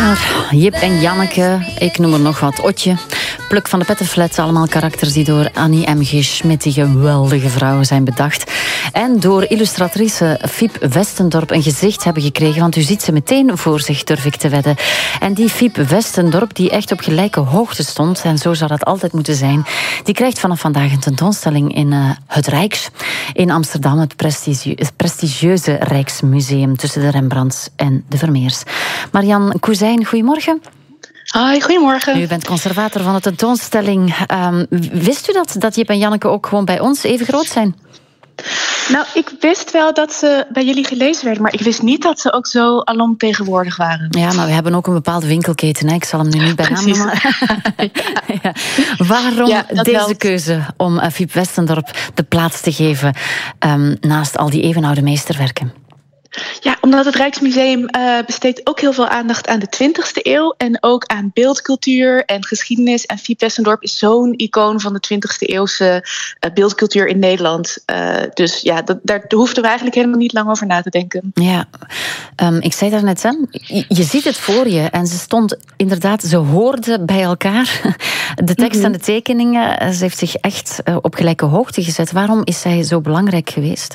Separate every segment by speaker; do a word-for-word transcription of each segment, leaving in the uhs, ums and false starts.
Speaker 1: maar. Jip en Janneke, ik noem er nog wat. Otje, Pluk van de Pettenflat. Allemaal karakters die door Annie M G Schmidt, die geweldige vrouw, zijn bedacht. En door illustratrice Fiep Westendorp een gezicht hebben gekregen. Want u ziet ze meteen voor zich, durf ik te wedden. En die Fiep Westendorp, die echt op gelijke hoogte stond, en zo zou dat altijd moeten zijn, die krijgt vanaf vandaag een tentoonstelling in uh, het Rijks. In Amsterdam, het prestigie- prestigieuze Rijksmuseum tussen de Rembrandts en de Vermeers. Marianne Cousijn, goedemorgen.
Speaker 2: Hoi, goedemorgen.
Speaker 1: U bent conservator van de tentoonstelling. Um, wist u dat, dat Jip en Janneke ook gewoon bij ons even groot zijn?
Speaker 2: Nou, ik wist wel dat ze bij jullie gelezen werden, maar ik wist niet dat ze ook zo alomtegenwoordig waren.
Speaker 1: Ja, maar we hebben ook een bepaalde winkelketen. Hè? Ik zal hem nu niet bij naam noemen. Ja. Waarom
Speaker 2: ja,
Speaker 1: deze
Speaker 2: helpt.
Speaker 1: keuze om uh, Fiep Westendorp de plaats te geven um, naast al die eeuwenoude meesterwerken?
Speaker 2: Ja, omdat het Rijksmuseum uh, besteedt ook heel veel aandacht aan de twintigste eeuw en ook aan beeldcultuur en geschiedenis. En Fiep Westendorp is zo'n icoon van de twintigste eeuwse uh, beeldcultuur in Nederland. Uh, dus ja, dat, daar hoefden we eigenlijk helemaal niet lang over na te denken.
Speaker 1: Ja, um, ik zei daarnet, hè, je, je ziet het voor je. En ze stond inderdaad, ze hoorden bij elkaar. De tekst mm-hmm. en de tekeningen, ze heeft zich echt uh, op gelijke hoogte gezet. Waarom is zij zo belangrijk geweest?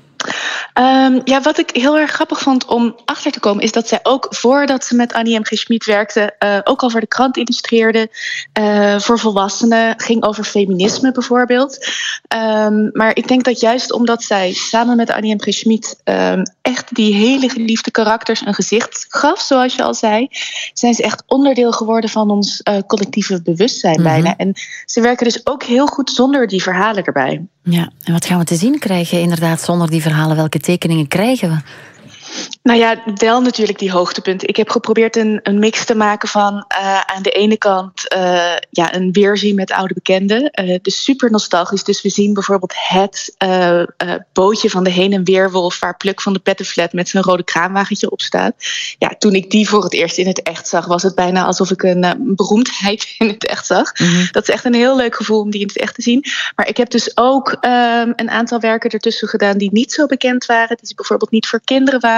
Speaker 2: Um, ja, wat ik heel erg grappig vond om achter te komen, is dat zij ook voordat ze met Annie M G Schmidt werkte, uh, ook al voor de krant illustreerde, uh, voor volwassenen, ging over feminisme bijvoorbeeld. Um, maar ik denk dat juist omdat zij samen met Annie M G Schmidt um, echt die hele geliefde karakters een gezicht gaf, zoals je al zei, zijn ze echt onderdeel geworden van ons uh, collectieve bewustzijn mm-hmm. bijna. En ze werken dus ook heel goed zonder die verhalen erbij.
Speaker 1: Ja, en wat gaan we te zien krijgen inderdaad zonder die verhalen? Welke tekeningen krijgen we?
Speaker 2: Nou ja, wel natuurlijk die hoogtepunten. Ik heb geprobeerd een, een mix te maken van uh, aan de ene kant uh, ja, een weerzien met oude bekenden. Uh, dus super nostalgisch. Dus we zien bijvoorbeeld het uh, uh, bootje van de heen- en weerwolf waar Pluk van de Pettenflat met zijn rode kraanwagentje op staat. Ja, toen ik die voor het eerst in het echt zag, was het bijna alsof ik een uh, beroemdheid in het echt zag. Mm-hmm. Dat is echt een heel leuk gevoel om die in het echt te zien. Maar ik heb dus ook uh, een aantal werken ertussen gedaan die niet zo bekend waren. Die bijvoorbeeld niet voor kinderen waren.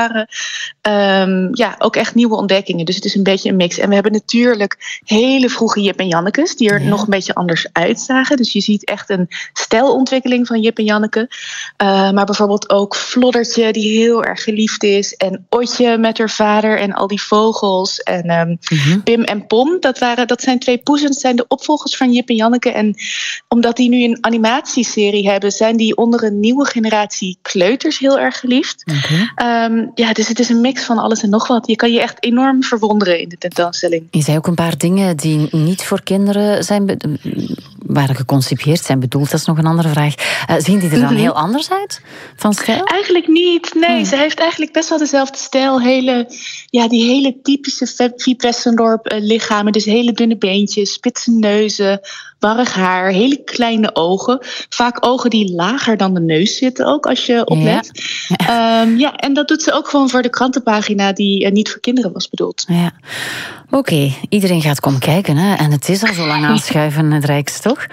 Speaker 2: Um, ja, ook echt nieuwe ontdekkingen. Dus het is een beetje een mix. En we hebben natuurlijk hele vroege Jip en Jannekes, die er ja. nog een beetje anders uitzagen. Dus je ziet echt een stijlontwikkeling van Jip en Janneke. Uh, maar bijvoorbeeld ook Floddertje, die heel erg geliefd is. En Otje met haar vader en al die vogels. En um, mm-hmm. Pim en Pom, dat, waren, dat zijn twee poezen. Dat zijn de opvolgers van Jip en Janneke. En omdat die nu een animatieserie hebben, zijn die onder een nieuwe generatie kleuters heel erg geliefd. Okay. Um, ja, dus het is een mix van alles en nog wat. Je kan je echt enorm verwonderen in de tentoonstelling.
Speaker 1: Je zei ook een paar dingen die niet voor kinderen zijn be- waren geconcipieerd, zijn bedoeld. Dat is nog een andere vraag. Uh, zien die er dan mm-hmm. heel anders uit van stijl?
Speaker 2: Eigenlijk niet. Nee, hmm. ze heeft eigenlijk best wel dezelfde stijl. Hele, ja, die hele typische Fiep Westendorp uh, lichamen. Dus hele dunne beentjes, spitse neuzen, warrig haar, hele kleine ogen. Vaak ogen die lager dan de neus zitten ook, als je oplet. Ja, um, ja en dat doet ze ook gewoon voor de krantenpagina die uh, niet voor kinderen was bedoeld.
Speaker 1: Ja. Oké, okay, iedereen gaat komen kijken, hè? En het is al zo lang aanschuiven in het Rijks, toch?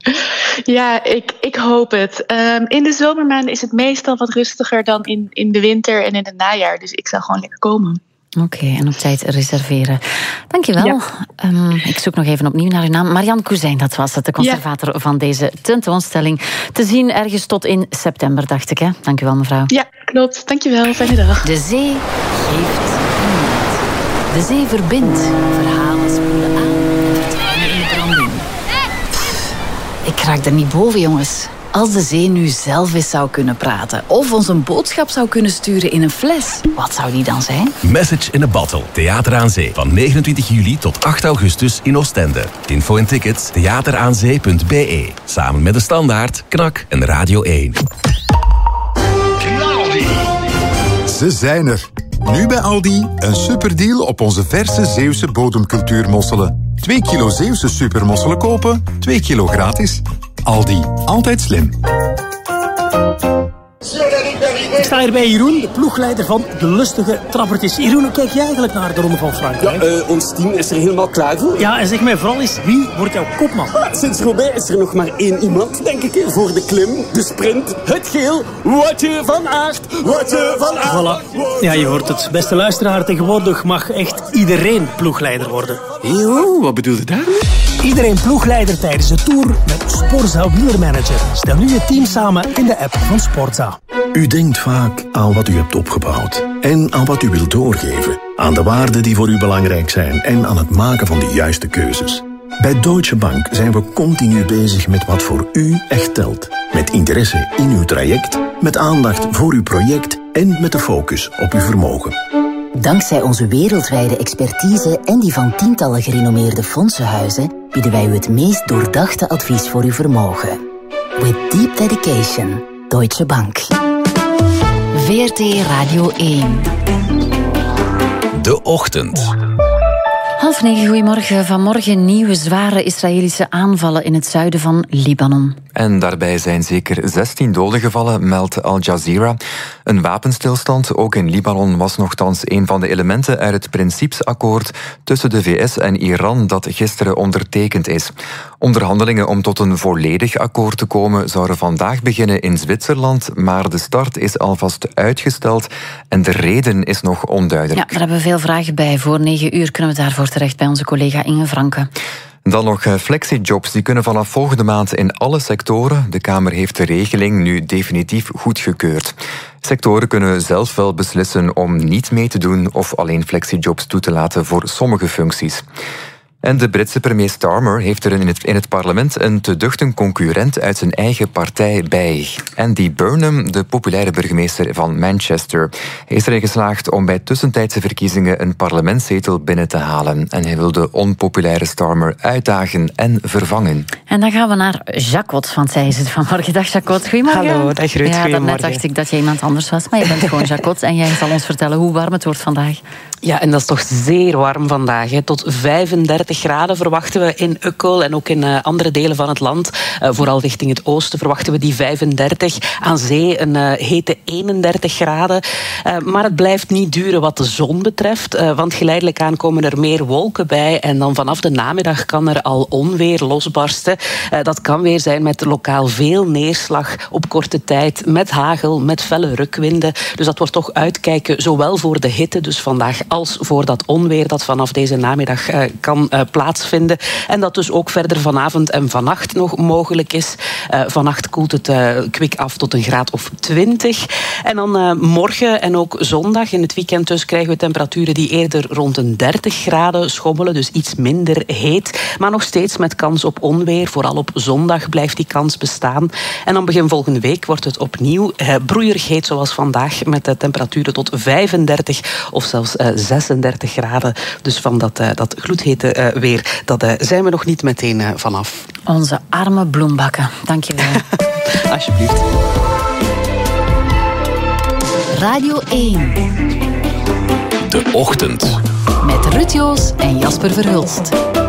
Speaker 2: Ja, ik, ik hoop het. Um, in de zomermaanden is het meestal wat rustiger dan in, in de winter en in het najaar. Dus ik zou gewoon lekker komen.
Speaker 1: Oké, okay, en op tijd reserveren. Dankjewel. Ja. Um, ik zoek nog even opnieuw naar uw naam. Marianne Cousijn, dat was het, de conservator ja. van deze tentoonstelling. Te zien ergens tot in september, dacht ik. Hè? Dankjewel, mevrouw.
Speaker 2: Ja, klopt. Dankjewel. Fijne dag.
Speaker 1: De zee geeft inderdaad. De zee verbindt. Verhalen spoelen aan en verdwijnen in de branding. Ik raak er niet boven, jongens. Als de zee nu zelf eens zou kunnen praten of ons een boodschap zou kunnen sturen in een fles, wat zou die dan zijn?
Speaker 3: Message in a Bottle. Theater aan Zee. Van negenentwintig juli tot acht augustus in Oostende. Info en tickets theateraanzee punt b e. Samen met de Standaard, Knak en Radio één.
Speaker 4: Ze zijn er. Nu bij Aldi een superdeal op onze verse Zeeuwse bodemcultuurmosselen. Twee kilo Zeeuwse supermosselen kopen, twee kilo gratis. Aldi, altijd slim.
Speaker 5: Ik sta hier bij Jeroen, de ploegleider van de lustige trappertjes. Jeroen, hoe kijk jij eigenlijk naar de Ronde van Frankrijk?
Speaker 6: Ja, uh, ons team is er helemaal klaar voor.
Speaker 5: Ja, en zeg mij vooral eens, wie wordt jouw kopman?
Speaker 6: Sinds Roubaix is er nog maar één iemand, denk ik, voor de klim, de sprint, het geel. Woutje van Aert, Woutje van Aert.
Speaker 5: Voilà. Ja, je hoort het. Beste luisteraar, tegenwoordig mag echt iedereen ploegleider worden.
Speaker 6: Yo, wat bedoel je daar?
Speaker 5: Iedereen ploegleider tijdens de Tour met Sporza Wielermanager. Stel nu je team samen in de app van Sporza.
Speaker 7: U denkt vaak aan wat u hebt opgebouwd en aan wat u wilt doorgeven. Aan de waarden die voor u belangrijk zijn en aan het maken van de juiste keuzes. Bij Deutsche Bank zijn we continu bezig met wat voor u echt telt. Met interesse in uw traject, met aandacht voor uw project en met de focus op uw vermogen.
Speaker 8: Dankzij onze wereldwijde expertise en die van tientallen gerenommeerde fondsenhuizen bieden wij u het meest doordachte advies voor uw vermogen. With deep dedication, Deutsche Bank.
Speaker 1: V R T Radio één.
Speaker 3: De Ochtend.
Speaker 1: Half negen, goedemorgen. Vanmorgen nieuwe zware Israëlische aanvallen in het zuiden van Libanon.
Speaker 9: En daarbij zijn zeker zestien doden gevallen, meldt Al Jazeera. Een wapenstilstand, ook in Libanon, was nochtans een van de elementen uit het principesakkoord tussen de V S en Iran dat gisteren ondertekend is. Onderhandelingen om tot een volledig akkoord te komen zouden vandaag beginnen in Zwitserland, maar de start is alvast uitgesteld en de reden is nog onduidelijk.
Speaker 1: Ja, daar hebben we veel vragen bij. Voor negen uur kunnen we daarvoor terecht bij onze collega Inge Franke.
Speaker 9: Dan nog flexijobs, die kunnen vanaf volgende maand in alle sectoren. De Kamer heeft de regeling nu definitief goedgekeurd. Sectoren kunnen zelf wel beslissen om niet mee te doen of alleen flexijobs toe te laten voor sommige functies. En de Britse premier Starmer heeft er in het, in het parlement een te duchte concurrent uit zijn eigen partij bij. Andy Burnham, de populaire burgemeester van Manchester. Hij is erin geslaagd om bij tussentijdse verkiezingen een parlementszetel binnen te halen. En hij wil de onpopulaire Starmer uitdagen en vervangen.
Speaker 1: En dan gaan we naar Jacot, want zij is het vanmorgen. Dag Jacot, goedemorgen.
Speaker 10: Hallo, dag Ruud,
Speaker 1: ja,
Speaker 10: goedemorgen.
Speaker 1: Net dacht ik dat jij iemand anders was, maar je bent gewoon Jacot. En jij zal ons vertellen hoe warm het wordt vandaag.
Speaker 10: Ja, en dat is toch zeer warm vandaag. Hè. Tot vijfendertig graden verwachten we in Ukkel en ook in uh, andere delen van het land. Uh, vooral richting het oosten verwachten we die vijfendertig. Aan zee een uh, hete eenendertig graden. Uh, maar het blijft niet duren wat de zon betreft. Uh, want geleidelijk aan komen er meer wolken bij. En dan vanaf de namiddag kan er al onweer losbarsten. Uh, dat kan weer zijn met lokaal veel neerslag op korte tijd. Met hagel, met felle rukwinden. Dus dat wordt toch uitkijken, zowel voor de hitte, dus vandaag, als voor dat onweer dat vanaf deze namiddag uh, kan uh, plaatsvinden. En dat dus ook verder vanavond en vannacht nog mogelijk is. Uh, vannacht koelt het uh, kwik af tot een graad of twintig. En dan uh, morgen en ook zondag, in het weekend dus, krijgen we temperaturen die eerder rond een dertig graden schommelen. Dus iets minder heet. Maar nog steeds met kans op onweer. Vooral op zondag blijft die kans bestaan. En dan begin volgende week wordt het opnieuw uh, broeierig heet zoals vandaag. Met uh, temperaturen tot vijfendertig of zelfs uh, zesendertig graden. Dus van dat, uh, dat gloedhete uh, weer, dat uh, zijn we nog niet meteen uh, vanaf.
Speaker 1: Onze arme bloembakken. Dank je wel.
Speaker 10: Alsjeblieft.
Speaker 1: Radio één.
Speaker 3: De Ochtend.
Speaker 1: Met Ruud Joos en Jasper Verhulst.